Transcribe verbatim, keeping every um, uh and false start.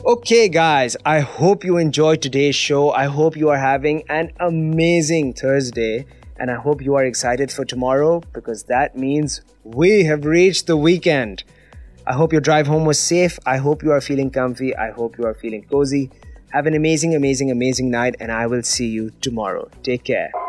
Okay, guys, I hope you enjoyed today's show. I hope you are having an amazing Thursday. And I hope you are excited for tomorrow because that means we have reached the weekend. I hope your drive home was safe. I hope you are feeling comfy. I hope you are feeling cozy. Have an amazing, amazing, amazing night. And I will see you tomorrow. Take care.